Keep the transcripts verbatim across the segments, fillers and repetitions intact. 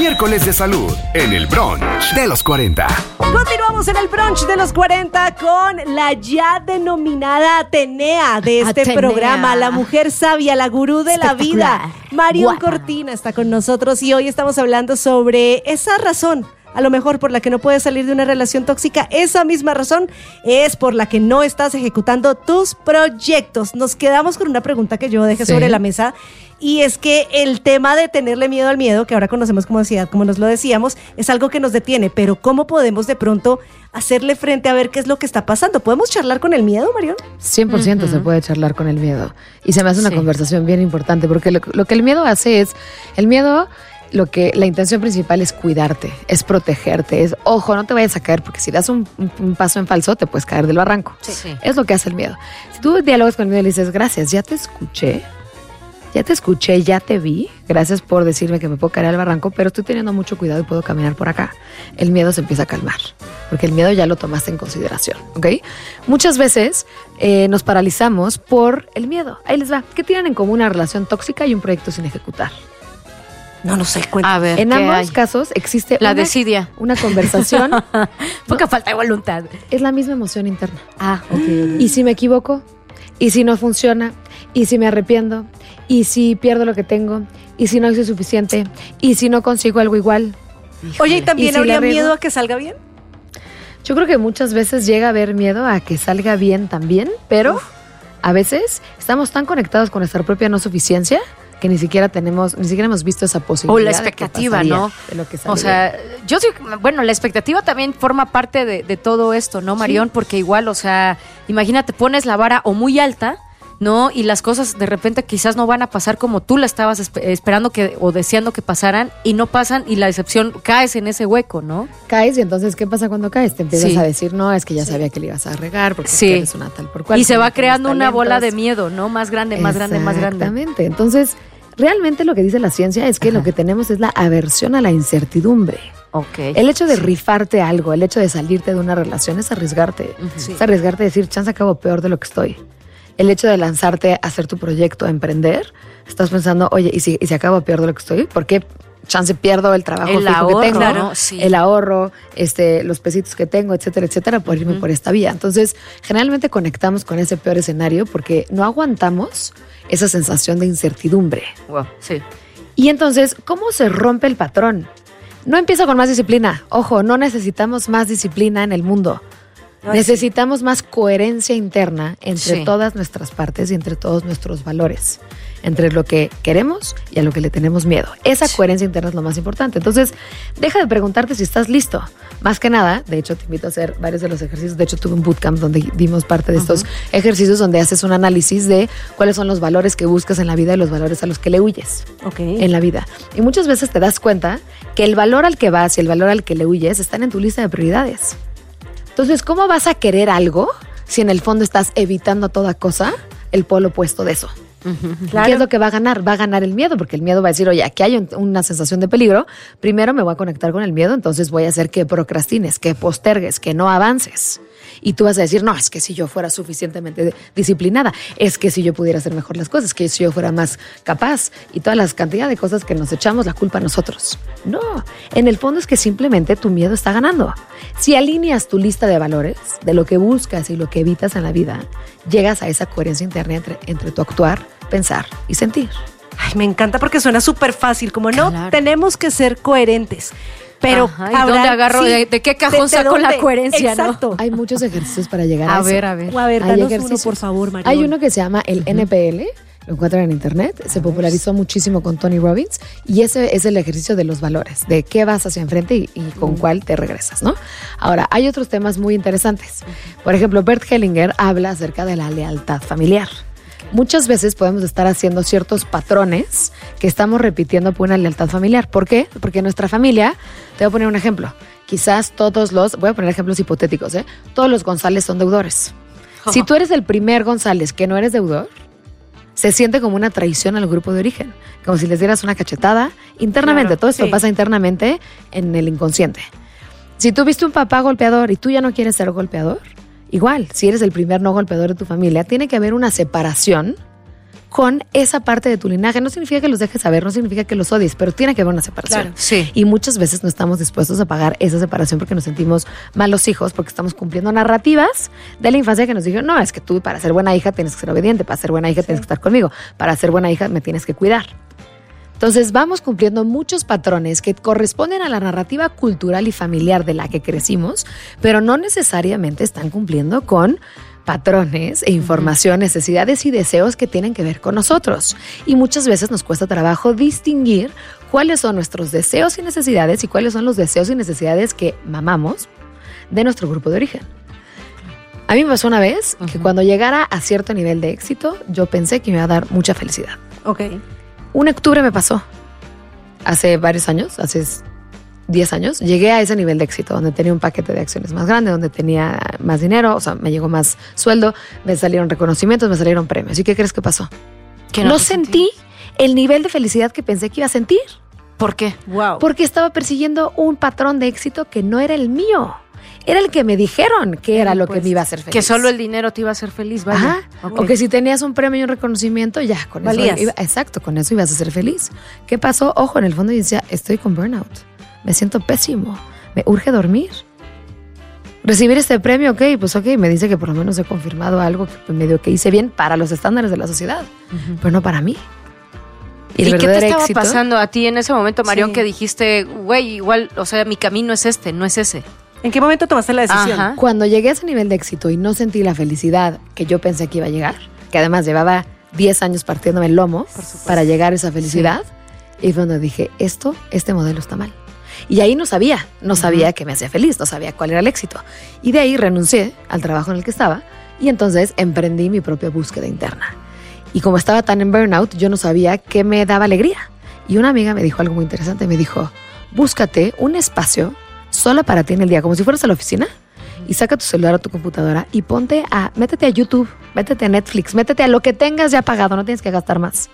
miércoles de salud en el brunch de los cuarenta. Continuamos en el brunch de los cuarenta con la ya denominada Atenea de este Atenea. programa, la mujer sabia, la gurú de la vida. Marion Cortina está con nosotros y hoy estamos hablando sobre esa razón, a lo mejor por la que no puedes salir de una relación tóxica. Esa misma razón es por la que no estás ejecutando tus proyectos. Nos quedamos con una pregunta que yo dejé sí. sobre la mesa, y es que el tema de tenerle miedo al miedo, que ahora conocemos como ansiedad, como nos lo decíamos, es algo que nos detiene, pero ¿cómo podemos de pronto hacerle frente a ver qué es lo que está pasando? ¿Podemos charlar con el miedo, Marion? cien por ciento uh-huh. se puede charlar con el miedo, y se me hace una sí. conversación bien importante, porque lo, lo que el miedo hace es, el miedo... Lo que la intención principal es cuidarte, es protegerte, es, ojo, no te vayas a caer, porque si das un, un, un paso en falso te puedes caer del barranco. Sí. Sí. Es lo que hace el miedo. Si tú dialogas con el miedo y le dices, gracias, ya te escuché, ya te escuché, ya te vi, gracias por decirme que me puedo caer al barranco, pero estoy teniendo mucho cuidado y puedo caminar por acá. El miedo se empieza a calmar, porque el miedo ya lo tomaste en consideración, ¿ok? Muchas veces eh, nos paralizamos por el miedo. Ahí les va. ¿Qué tienen en común una relación tóxica y un proyecto sin ejecutar? No, no sé, cuenta. A ver, en ambos hay? casos existe la una, desidia. Una conversación. Poca falta de voluntad. Es la misma emoción interna. Ah, ok. ¿Y si me equivoco? ¿Y si no funciona? ¿Y si me arrepiento? ¿Y si pierdo lo que tengo? ¿Y si no hice suficiente? ¿Y si no consigo algo igual? Híjole. Oye, ¿y también ¿Y si habría miedo a que salga bien? Yo creo que muchas veces llega a haber miedo a que salga bien también, pero Uf. a veces estamos tan conectados con nuestra propia no suficiencia que ni siquiera tenemos, ni siquiera hemos visto esa posibilidad. O la expectativa, de ¿no? De lo que o sea, bien. yo sí, bueno, la expectativa también forma parte de, de todo esto, ¿no, Marion? Sí. Porque igual, o sea, imagínate, pones la vara o muy alta, ¿no? Y las cosas de repente quizás no van a pasar como tú la estabas esp- esperando que o deseando que pasaran, y no pasan, y la decepción, caes en ese hueco, ¿no? Caes, y entonces, ¿qué pasa cuando caes? Te empiezas sí. a decir, no, es que ya sí. sabía que le ibas a regar, porque sí. eres una tal por cual. Y se va creando una bola de miedo, ¿no? Más grande, más grande, más grande. Exactamente. Entonces, realmente lo que dice la ciencia es que Ajá. lo que tenemos es la aversión a la incertidumbre. Okay. El hecho de sí. rifarte algo, el hecho de salirte de una relación es arriesgarte. Uh-huh. Sí. Es arriesgarte a decir, chance acabo peor de lo que estoy. El hecho de lanzarte a hacer tu proyecto, a emprender, estás pensando, oye, ¿y si, y si acabo peor de lo que estoy? ¿Por qué chance pierdo el trabajo el fijo ahorro, que tengo? Claro, sí. El ahorro, este, los pesitos que tengo, etcétera, etcétera, por irme uh-huh. por esta vía. Entonces, generalmente conectamos con ese peor escenario porque no aguantamos esa sensación de incertidumbre. Wow, sí. Y entonces, ¿cómo se rompe el patrón? No empieza con más disciplina. Ojo, no necesitamos más disciplina en el mundo. Ay, necesitamos sí. más coherencia interna entre sí. todas nuestras partes y entre todos nuestros valores, entre lo que queremos y a lo que le tenemos miedo. Esa sí. coherencia interna es lo más importante. Entonces, deja de preguntarte si estás listo. Más que nada, de hecho, te invito a hacer varios de los ejercicios. De hecho, tuve un bootcamp donde dimos parte de estos uh-huh. ejercicios donde haces un análisis de cuáles son los valores que buscas en la vida y los valores a los que le huyes okay. en la vida. Y muchas veces te das cuenta que el valor al que vas y el valor al que le huyes están en tu lista de prioridades. Entonces, ¿cómo vas a querer algo si en el fondo estás evitando a toda cosa el polo opuesto de eso? Uh-huh. Claro. ¿Qué es lo que va a ganar? Va a ganar el miedo, porque el miedo va a decir, oye, aquí hay un, una sensación de peligro, primero me voy a conectar con el miedo, entonces voy a hacer que procrastines, que postergues, que no avances. Y tú vas a decir, no, es que si yo fuera suficientemente disciplinada, es que si yo pudiera hacer mejor las cosas, que si yo fuera más capaz, y todas las cantidades de cosas que nos echamos la culpa a nosotros. No, en el fondo es que simplemente tu miedo está ganando. Si alineas tu lista de valores, de lo que buscas y lo que evitas en la vida, llegas a esa coherencia interna entre, entre tu actuar, pensar y sentir. Ay, me encanta porque suena súper fácil, como no, claro. tenemos que ser coherentes. Pero Ajá, ¿y dónde agarro? Sí, ¿De, ¿De qué cajón de, saco de la coherencia? Exacto. ¿No? Hay muchos ejercicios para llegar a, a eso. ver, a ver. O a ver, danos uno, por favor, Marion. Hay uno que se llama el uh-huh. N P L, lo encuentran en internet, a se popularizó ver. muchísimo con Tony Robbins, y ese es el ejercicio de los valores, de qué vas hacia enfrente y, y con uh-huh. cuál te regresas, ¿no? Ahora, hay otros temas muy interesantes. Por ejemplo, Bert Hellinger habla acerca de la lealtad familiar. Muchas veces podemos estar haciendo ciertos patrones que estamos repitiendo por una lealtad familiar. ¿Por qué? Porque nuestra familia, te voy a poner un ejemplo, quizás todos los, voy a poner ejemplos hipotéticos, ¿eh? Todos los González son deudores. Oh. Si tú eres el primer González que no eres deudor, se siente como una traición al grupo de origen, como si les dieras una cachetada internamente. Claro, todo esto sí. pasa internamente en el inconsciente. Si tú viste un papá golpeador y tú ya no quieres ser golpeador, igual, si eres el primer no golpeador de tu familia, tiene que haber una separación con esa parte de tu linaje. No significa que los dejes saber, no significa que los odies, pero tiene que haber una separación. Claro, sí. Y muchas veces no estamos dispuestos a pagar esa separación porque nos sentimos malos hijos, porque estamos cumpliendo narrativas de la infancia que nos dijeron, no, es que tú para ser buena hija tienes que ser obediente, para ser buena hija sí. tienes que estar conmigo, para ser buena hija me tienes que cuidar. Entonces vamos cumpliendo muchos patrones que corresponden a la narrativa cultural y familiar de la que crecimos, pero no necesariamente están cumpliendo con patrones e información, necesidades y deseos que tienen que ver con nosotros. Y muchas veces nos cuesta trabajo distinguir cuáles son nuestros deseos y necesidades y cuáles son los deseos y necesidades que mamamos de nuestro grupo de origen. A mí me pasó una vez uh-huh. que cuando llegara a cierto nivel de éxito, yo pensé que me iba a dar mucha felicidad. Ok. Un octubre me pasó. Hace varios años, hace diez años, llegué a ese nivel de éxito, donde tenía un paquete de acciones más grande, donde tenía más dinero, o sea, me llegó más sueldo, me salieron reconocimientos, me salieron premios. ¿Y qué crees que pasó? Que no, no sentí el nivel de felicidad que pensé que iba a sentir. ¿Por qué? Wow. Porque estaba persiguiendo un patrón de éxito que no era el mío. Era el que me dijeron que era lo pues, que me iba a hacer feliz. Que solo el dinero te iba a hacer feliz, vaya. Ajá. Okay. O que si tenías un premio y un reconocimiento, ya, con Valías. eso iba, exacto, con eso ibas a ser feliz. ¿Qué pasó? Ojo, en el fondo yo decía, estoy con burnout. Me siento pésimo. Me urge dormir. Recibir este premio, ok, pues ok, me dice que por lo menos he confirmado algo que medio que hice bien para los estándares de la sociedad, uh-huh. pero no para mí. ¿Y, ¿Y qué te estaba éxito, pasando a ti en ese momento, Marión, sí. que dijiste, güey, igual, o sea, mi camino es este, no es ese? ¿En qué momento tomaste la decisión? Ajá. Cuando llegué a ese nivel de éxito y no sentí la felicidad que yo pensé que iba a llegar, que además llevaba diez años partiéndome el lomo para llegar a esa felicidad, sí. y fue cuando dije, esto, este modelo está mal. Y ahí no sabía, no sabía uh-huh. que me hacía feliz, no sabía cuál era el éxito. Y de ahí renuncié al trabajo en el que estaba y entonces emprendí mi propia búsqueda interna. Y como estaba tan en burnout, yo no sabía qué me daba alegría. Y una amiga me dijo algo muy interesante, me dijo, búscate un espacio sola para ti en el día, como si fueras a la oficina, y saca tu celular o tu computadora y ponte a, métete a YouTube, métete a Netflix, métete a lo que tengas ya pagado, no tienes que gastar más.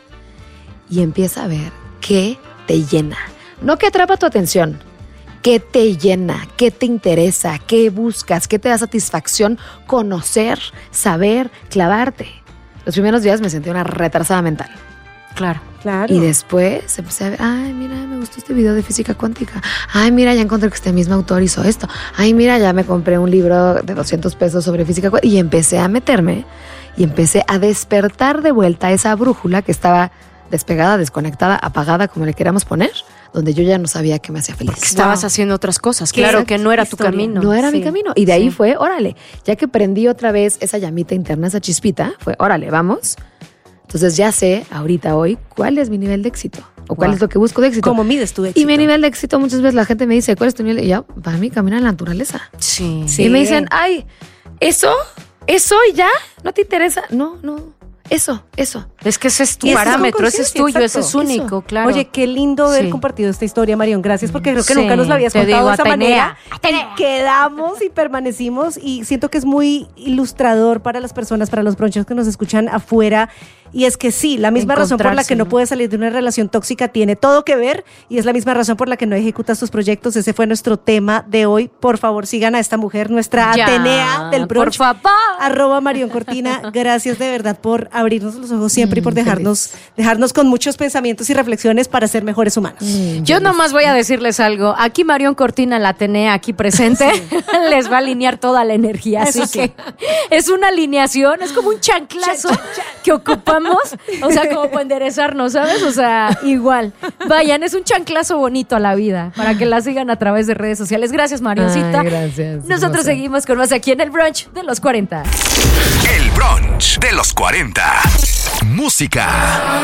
Y empieza a ver qué te llena. No que atrapa tu atención, qué te llena, qué te interesa, qué buscas, qué te da satisfacción conocer, saber, clavarte. Los primeros días me sentí una retrasada mental. Claro. Claro. Y después empecé a ver, ay, mira, me gustó este video de física cuántica. Ay, mira, ya encontré que este mismo autor hizo esto. Ay, mira, ya me compré un libro de doscientos pesos sobre física cuántica. Y empecé a meterme y empecé a despertar de vuelta esa brújula que estaba despegada, desconectada, apagada, como le queramos poner, donde yo ya no sabía qué me hacía feliz. Porque estabas wow. haciendo otras cosas. Claro, exacto. que no era Historia. tu camino. No era sí. mi camino. Y de ahí sí. fue, órale, ya que prendí otra vez esa llamita interna, esa chispita, fue, órale, vamos. Entonces ya sé, ahorita, hoy, cuál es mi nivel de éxito. O cuál wow. es lo que busco de éxito. ¿Cómo mides tu éxito? Y mi nivel de éxito, muchas veces la gente me dice, ¿cuál es tu nivel? Y yo, para mí, camina en la naturaleza. Sí. sí. Y me dicen, ay, ¿eso? ¿Eso y ya? ¿No te interesa? No, no. Eso, eso. Es que ese es tu Y parámetro, ese es tuyo, exacto. ese es único, Eso. claro. Oye, qué lindo haber Sí. compartido esta historia, Marión. Gracias, porque creo que Sí, nunca nos la habías te contado digo, de esa Atenea. manera. Y quedamos y permanecimos y siento que es muy ilustrador para las personas, para los bronchos que nos escuchan afuera. Y es que sí, la misma razón por la que no Encontrarse, ¿no? puedes salir de una relación tóxica tiene todo que ver y es la misma razón por la que no ejecutas tus proyectos. Ese fue nuestro tema de hoy. Por favor, sigan a esta mujer, nuestra Ya, Atenea del brunch. por favor. Arroba Marión Cortina. Gracias de verdad por abrirnos los ojos siempre y por dejarnos, dejarnos con muchos pensamientos y reflexiones para ser mejores humanos. Mm, Yo nomás voy a decirles algo. Aquí Marión Cortina, la Atenea, aquí presente, les va a alinear toda la energía. Así Eso sí. que es una alineación, es como un chanclazo que ocupamos. O sea, como para enderezarnos, ¿sabes? O sea, igual. Vayan, es un chanclazo bonito a la vida para que la sigan a través de redes sociales. Gracias, Marioncita. Ay, gracias. Nosotros hermosa. seguimos con más aquí en el brunch de los cuarenta. El brunch de los cuarenta. Música.